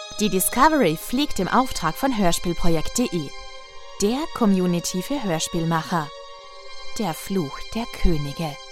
Die Discovery fliegt im Auftrag von Hörspielprojekt.de, der Community für Hörspielmacher. Der Fluch der Könige.